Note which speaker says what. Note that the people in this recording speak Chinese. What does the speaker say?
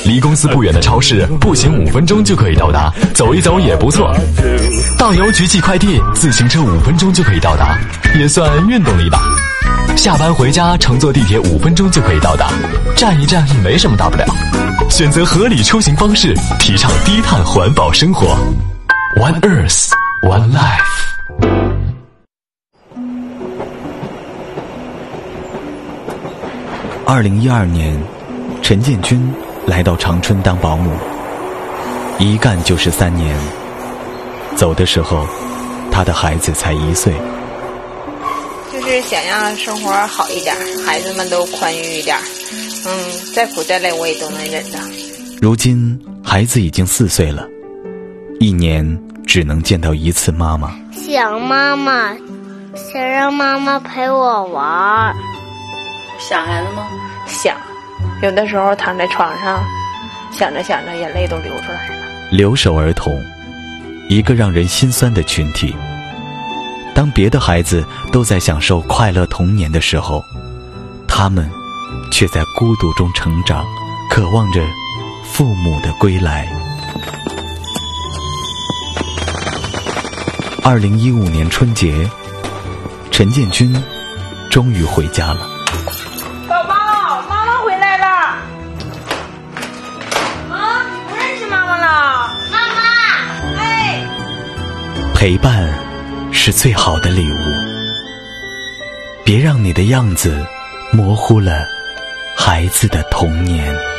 Speaker 1: 离公司不远的超市，步行5分钟就可以到达，走一走也不错。到邮局寄快递，自行车5分钟就可以到达，也算运动了一把。下班回家，乘坐地铁5分钟就可以到达，站一站没什么大不了。选择合理出行方式，提倡低碳环保生活。One Earth, One Life。
Speaker 2: 2012年，陈建军来到长春当保姆，一干就是3年。走的时候，他的孩子才1岁。
Speaker 3: 就是想让生活好一点，孩子们都宽裕一点。再苦再累我也都能忍着。
Speaker 2: 如今孩子已经4岁了，1年只能见到1次妈妈。
Speaker 4: 想妈妈，想让妈妈陪我玩。
Speaker 3: 想孩子吗？想，有的时候躺在床上，想着想着眼泪都流出来了。
Speaker 2: 留守儿童，一个让人心酸的群体。当别的孩子都在享受快乐童年的时候，他们却在孤独中成长，渴望着父母的归来。2015年春节，陈建军终于回家了。
Speaker 3: 宝宝，妈妈回来了。你不认识妈妈了？
Speaker 4: 妈妈，
Speaker 3: 哎，
Speaker 2: 陪伴是最好的礼物，别让你的样子模糊了孩子的童年。